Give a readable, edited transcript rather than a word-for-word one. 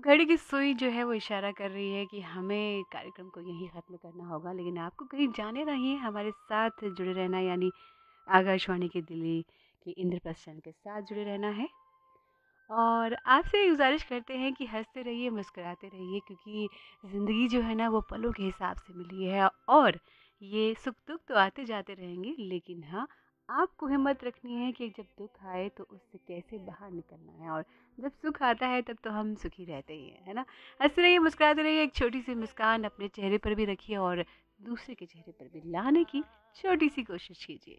अब घड़ी की सुई जो है वो इशारा कर रही है कि हमें कार्यक्रम को यहीं ख़त्म करना होगा, लेकिन आपको कहीं जाने नहीं है, हमारे साथ जुड़े रहना यानी आकाशवाणी के दिल्ली के इंद्रप्रस्थ चैनल के साथ जुड़े रहना है। और आपसे गुज़ारिश करते हैं कि हँसते रहिए, मुस्कुराते रहिए, क्योंकि ज़िंदगी जो है ना वो पलों के हिसाब से मिली है और ये सुख-दुख तो आते जाते रहेंगे, लेकिन हाँ, आपको हिम्मत रखनी है कि जब दुःख आए तो उससे कैसे बाहर निकलना है और जब सुख आता है तब तो हम सुखी रहते ही हैं, है ना? हँसते रहिए, मुस्कुराते रहिए, एक छोटी-सी मुस्कान अपने चेहरे पर भी रखिए और दूसरे के चेहरे पर भी लाने की छोटी-सी कोशिश कीजिए।